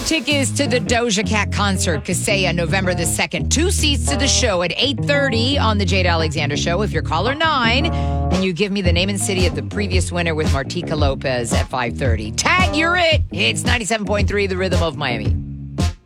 tickets to the Doja Cat concert, Kaseya, November the 2nd. 2 seats to the show at 8:30 on the Jade Alexander Show. If you're caller 9 and you give me the name and city of the previous winner with Martika Lopez at 5:30. Tag, you're it. It's 97.3, The Rhythm of Miami.